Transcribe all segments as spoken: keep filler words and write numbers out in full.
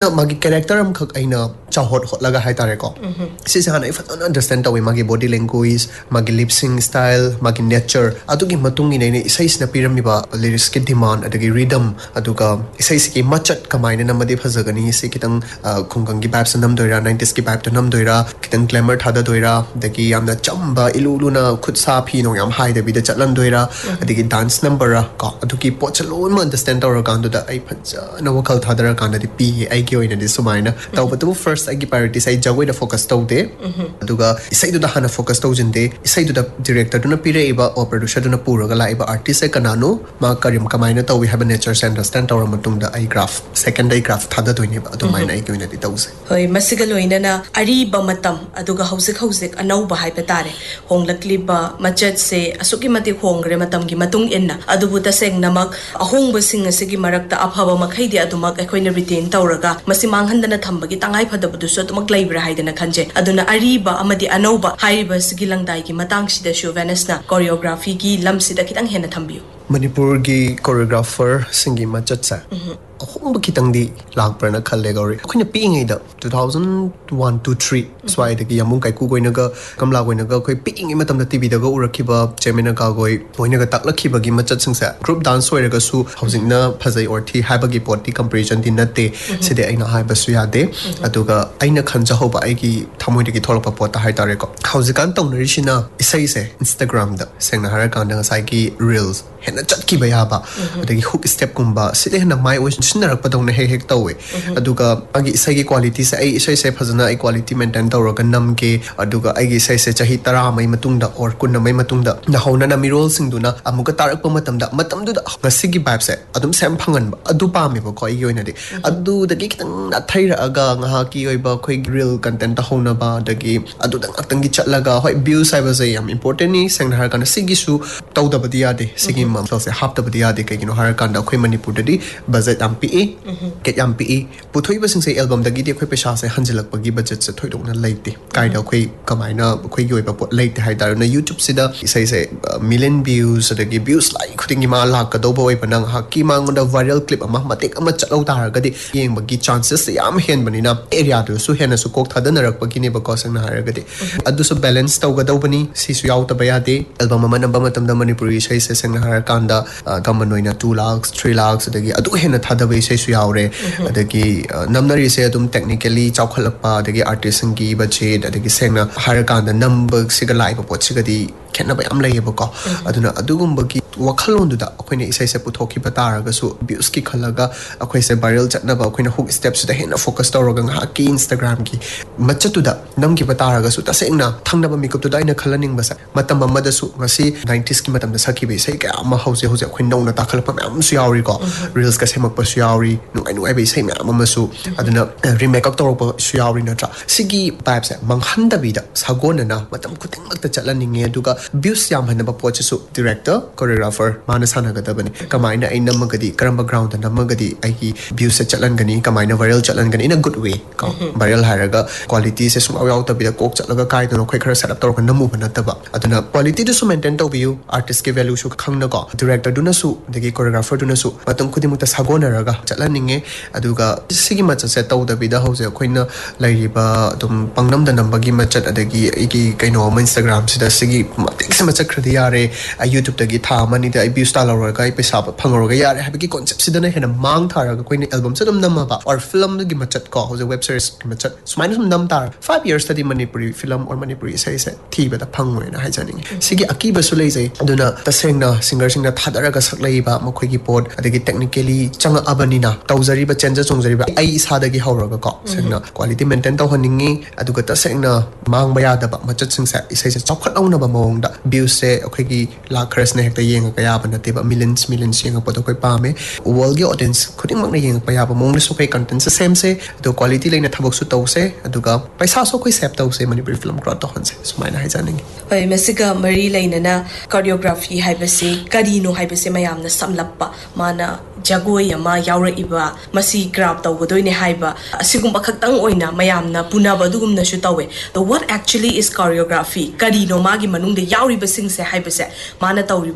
magi character am khak aina chahot hotlaga hai tare ko si se hana ifat understand tawi magi body language magi lip sync style magi nature adugi matungi nei isai sna pirami ba lyrics ki demand adagi rhythm aduga isai ki machat kamaina namadi phajagani se kitang khunggang gi vibes nam doira nineties ki vibe nam doira kitang glamour thada doira dagi yamna chamba iluluna khut sa phi no yam hai da bi da chatlan doira adagi dance number ka adugi pochalo ma understand tawra kan da ai phaja na wakal thadara kan da pi ai ki oina di sumaina tawbatu first ai gi priority sai jagoi da focus tawde aduga isai du da hana focus tawjinde isai du da director du na pire iba or producer du na puraga la iba artist ai kanano ma karim kamaina tawi have a nature understand tawra matung da ai graph second ai graph thada doine ba adu maina ai ki oina di tawse hoi masiga loina na ari ba matam aduga hausik hausik anau ba hai patare honglakli ba machat se asuki mati hongre matam gi matung enna adubu ta seng namak ahong ba sing asigi marakta aphaba makhai di adumak akoina retain tawraga masi manghandana thambagi tangai phadabdu so tumak laibra haidana khanje aduna ariba amadi anauba haiba sigilangdai gi matang sida shu Venus na choreography gi lamsida kitang hena thambiu Manipur gi choreographer singi machat sa ahong ba kitang di lagpra na khalle gori akhina pingai da two thousand one to three swai da gi yamung kai ku goina ga kamla goina ga khoi pingai matam da T V da ga urakhiba chemena ga goi goina ga taklakhiba gi machat sing sa group dance hoira ga su housing na phajai or thi haiba gi pot di comparison din natte side aina haiba su yade aduga aina khanja hoba ai gi thamoi de gi tholpa pot ta hai tare ko hausikan tongri shina isai se Instagram da sengna hara kan da sai gi reels hena chat ki ba ya ba adagi hook step kumba side hena mai was sinarak padong na hek hek tawe aduga agi isai gi quality se ai isai se phajana ai quality maintain tawra ga nam ke aduga ai gi isai se chahi tara mai matung da or kun mai matung da na hona na mirol sing du na amuka tarak pa matam da matam du da ngasi gi vibe se adum sem phangan ba adu pa me ba ko ai yoina de adu da gi kitang na thaira aga nga ki oi ba khoi real content ta hona ba dagi adu dang atang gi chatlaga hoi views ai ba se yam important ni seng har kan sigi su tawda ba dia de sigi mam so se hap da ba dia de kai no har kan da khoi manipur da di budget am pi ke yam pi puthoi ba sing se album da gi de khoi pesa se hanjilak pa gi budget se thoi dong na leite kai da khoi kamaina khoi yoi ba pot leite hai dar na YouTube sida isai se million views da gi views like khuding gi ma la ka do ba oi panang ha ki ma ngon da viral clip ama matek ama chalo tar ga di yeng ba gi chances yam hen bani na area du su hen su kok thada na rak pa gi ne ba ko sang na har ga di adu su balance taw ga do bani si su yaw ta ba ya de album ma na ba matam da manipuri sai se sang na har kan da gaman noina two lakhs three lakhs da gi adu hen thada ba sai su yaw re adagi namnari se adum technically chawkhalakpa adagi artist gi budget adagi sengna har kan da number siga lai ba pot siga di khenna ba yam lai ba ko aduna adugum ba gi wakhalon du da akoina isai se puthoki ba tar ga su views ki khalaga akoi se viral chatna ba akoina hook steps da hena focus tawraga nga ki Instagram ki machatu da nam ki ba tar ga su ta sengna thangna ba makeup tu da ina khalaning ba sa matam ma da su ngasi nineties ki matam da saki be sai ka ma hause hause akoin nong na ta khalpa ma am su yauri ko reels ka semak pa su yauri nu ai nu ai be sai ma ma su aduna remake up tawra pa su yauri na tra sigi vibes mang handa bi da sagona na matam kuting mak ta chatlaninge aduga views yam hana ba poch su director choreographer mana sana ga da bani kamaina ai namagadi karamba ground da namagadi ai ki views se chatlan gani kamaina viral chatlan gani in a good way ka viral haraga quality se sum aw ta bi da kok chatlaga kai da khoi khara set up tawra namu bana ta ba aduna quality du su maintain taw view artist ke value su khangna ko director du na su dagi choreographer du na su matam khudi mukta sagona raga chatlaninge aduga sigi machat se taw da bi da hause khoina lairiba dum pangnam da nambagi machat adagi igi kaino Instagram sida sigi matik se machat khadi yare YouTube da gi tha mani da views ta lawra kai pesa phangro ga yare habiki concept sida na hena mang thara ga koina album se dum namma ba or film gi machat ko hause web series gi machat sumaina sum nam tar five years study Manipuri film or Manipuri sai se thi ba da phangoi na haijaning sigi akiba su lei jai aduna tasengna singer sing na thadara ga saklai ba makhoi gi pot adagi technically changa abani na tawjari ba chenja chongjari ba ai isa da gi hawra ga ko sengna quality maintain taw haningi aduga tasengna mang ba ya da ba machat sing sa isai se chokhat auna ba mong da views se akhoi gi la khres ne hekta yeng ka ya ba na te ba millions millions yeng pa to koi pa me world gi audience khuding mak na yeng pa ya ba mong su kai content se same se do quality leina thabok su taw se aduga paisa so koi sep taw se Manipuri film crowd to han se sumaina hai janing oi mesiga mari leina na choreography haibase karino haibase mayam na samlappa mana jagoi ama yaura iba masi grab taw godoine haiba asigumba khaktang oina mayam na puna ba dugum na shu tawe the what actually is choreography karino magi manung de yauri ba sing se haibase mana tawri ba sing se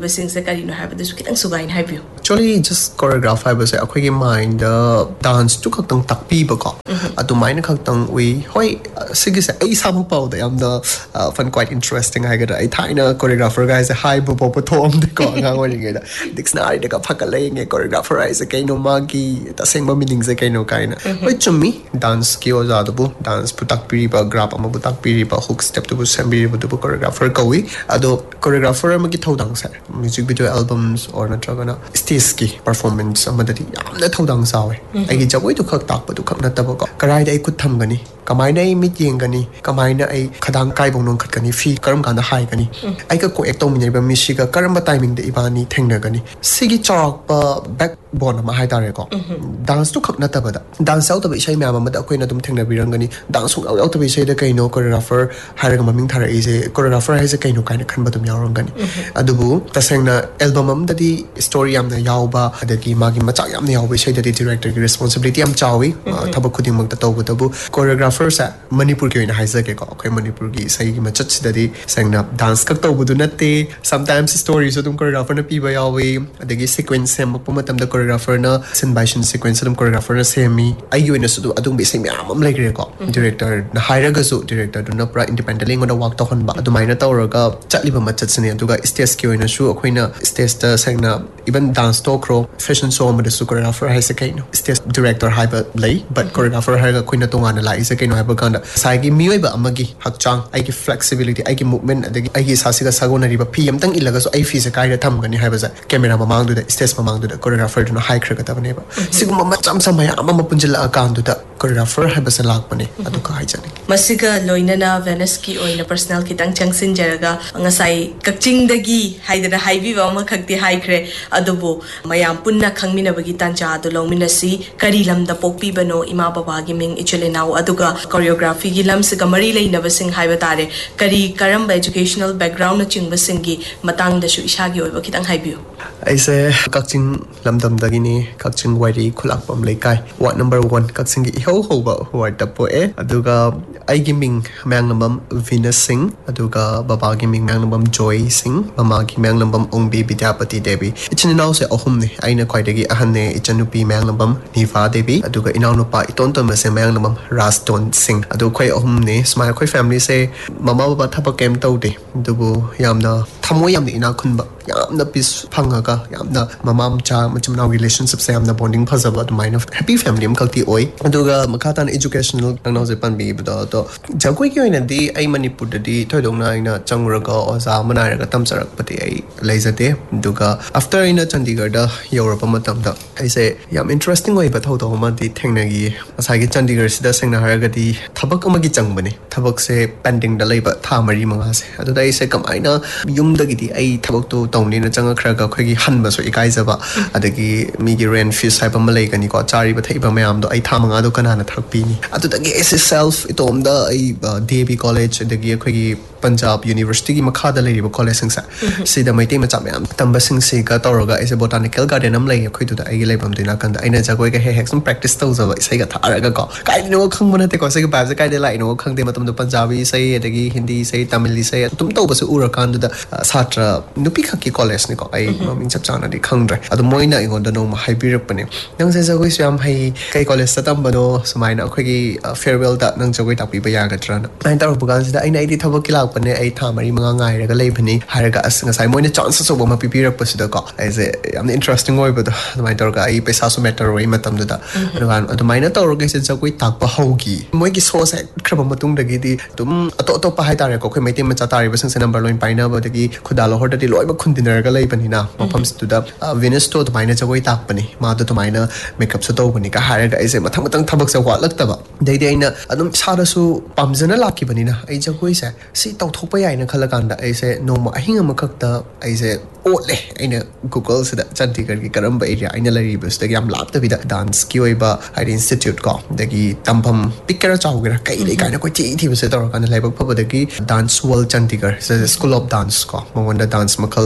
karino haibadu kitang sugain haibiu actually just choreograph haibase akhoi gi mind dance tu khaktang takpi ba ko adu mind khaktang we hoi sigi se ai sam pau da yam da fun quite interesting hai ga ai thaina choreographer guys hai bo bo thom de ko nga ngoi nge da dictionary de ka phakale nge choreographer ai se kaino ma gi ta seng ba meaning se kaino kaina hoi chumi dance ki oza du bu dance putak piri ba grab ama putak piri ba hook step tu bu sembi bu tu choreographer ko wi ado choreographer ma gi thodang sa music video albums or natraga na stage ki performance ama da yamna thodang sa we ai gi jagoi tu khak tak pa tu khak na ta ba ko karai dai kut tham gani kamai na ai mit yeng gani kamai na ai khadang kai bong nong khat gani fi karam kan da hai gani ai ka ko ek to mi ba mi shi ga karam ba timing de ibani thengna gani sigi chok pa backbone ma hai tare ko dance tu khak na ta ba da dance out ba isai ma ma da koi na dum thengna bi rang gani dance out out ba isai da kai no choreographer hai ga maming thara ai se choreographer hai se kai no kai na khan ba dum yaw rang gani adu bu ta seng na album am da di story am na yaw ba da gi ma gi ma cha yam na yaw ba isai da di director gi responsibility am chawi thaba khuding mak ta taw ba bu choreographer sa manipur ki na hai se ke ko kai manipur gi sai gi ma chat da di seng na dance kak taw bu du na te sometimes story so dum choreographer na pi ba yaw we da gi sequence sem mak pa matam da choreographer na sin by sin sequence dum choreographer na semi ai gi na su adum be sem yam am lai gre ko director na haira ga su director du na pra independently ngona work to hon ba adumai na tawra ga chatli ba ma chat sine aduga stage ki oina su akhoi na stage ta seng na even dance to cro fashion show ma da su choreographer hai se kai no stage director hai ba lai but choreographer hai ga khoi na tonga na lai se kai no hai ba kan da sai gi mioi ba amagi hakchang ai gi flexibility ai gi movement adagi ai gi sasi ga sago na ri ba fi am tang ilaga so ai fi se kai da tham gani hai ba sa camera ma mang du da stage ma mang du da choreographer du na high khra ga ta bane ba sigum ma cham sam ya ama ma punjil account du da choreographer hai ba sa lak bane adu ka hai jani masiga loina na Venice ki oina personal kitang changsin jaraga ngasai kakching dagi haidara haibi ba ma khakti hai khre adubu mayam punna khangmina bagi tanja adu lomina si kari lam da pokpi bano ima baba gi ming ichule naw aduga choreography gi lam se kamari leina basing haiba tare kari karamba educational background na chingba singi matang da su isa gi oiba kitang haibiu aise kakching lamdam dagi ni kakching wairi khulak pam leikai ward number one kakching gi ho ho ba ward ta po e aduga ai gi ming manglambam Venus Singh aduga baba gi ming manglambam Joy Singh mama gi manglambam Ongbi Vidyapati Devi ichini naw se ahum ni aina khwai dagi ahan ne ichanupi manglambam Niva Devi aduga inaw no pa iton ton se manglambam Raston Singh adu khwai ahum ne smai khwai family se mama baba thapa kem tawde dubu yamna thamoi yamna ina khunba yamna peace phangaga yamna mama cha machim naw relationship se yamna bonding phazaba du mind of happy family am kalti oi aduga makhatan educational naw je pan bi da to jagoi ki oina di ai manipur da di thoidong na ina changraga oza manai ra tam charak pati ai leizate duga after ina chandigarh da europe matam da ai se yam interesting oi ba thodo ma di thengna gi asai gi chandigarh sida sengna haraga di thabak amagi changbane thabak se pending da leiba tha mari manga se adu dai se kamaina yum da gi di ai thabak to tongni na changa khra ga khoi gi han ba so ikai jaba adagi mi gi rent fees hai ba malai gani ko chari ba thai ba mayam do ai tha manga do kana na thak pi ni adu da gi self itom da ai devi college adagi khoi gi Punjab University ki makha da lei ba college sing sa sida mai te ma cham yam tamba sing se ka toroga is a botanical garden am lei khoi tu da ai lei bam dina kan da aina jagoi ga he hek some practice to za ba sai ga thara ga ko kai no khang bana te ko sai ga ba za kai de lai no khang de matam do Punjabi sai adagi Hindi sai Tamil sai tum to ba se ura kan da satra nupi khak ki college ni ko ai maming chap chana di khang dra adu moina ingon da no ma hai bi rak pane nang se jagoi syam hai kai college ta tam ba no sumai na khoi gi farewell da nang jagoi ta pi ba ya ga tra na ai tar bu gan sida ai nai di thaba ki la pane ai tha mari manga ngai ra lei bhani haraga as ngasai moina chance so ba ma pi pi rak pasida ko ai se am interesting oi ba da mai tor ga ai paisa so matter oi matam da adugan adu mai na tor ga se jagoi tak pa hogi moi gi so se khra matung da gi di tum ato to pa hai tare ko khoi mai te ma cha tare ba sang se number loin paina ba da gi khuda lo horda di loi ba khun dinner ga lei bani na mafam stu da Venus to da mai na jagoi tak pani ma da to mai na makeup so to bani ka haraga ai se mathang matang thabak se wa lak ta ba dai dai na adum sara su pamjana laki bani na ai jagoi se si tau thopa yai na khala kan da ai se no ma ahinga makak ta ai se otle aina Google se da Chandigarh ki karamba area aina lari bus da yam lap ta vida dance ki oi ba ai institute ko da gi tampam pikara chawgra kai dei kai na ko chi thi bus tor kan lai bak pha da gi dance world Chandigarh se school of dance ko mawanda dance makal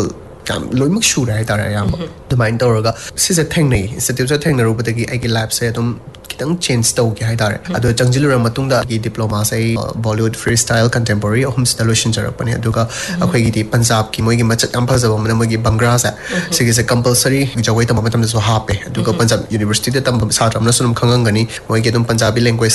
kam loimak shure hai tare yam the mind tawraga sise thengnei institute se thengnarubatagi ai gi lab se adum kitang change tau ki hai tare adu changjilura matungda gi diploma sai Bollywood freestyle contemporary home solution jarapani aduga akhoi gi Punjab ki moi gi machat am phajaba mana moi gi Bhangra sa sigi se compulsory jawai tam matam so hape aduga Punjab University de tam satram na sunum khangangani moi gi dum Punjabi language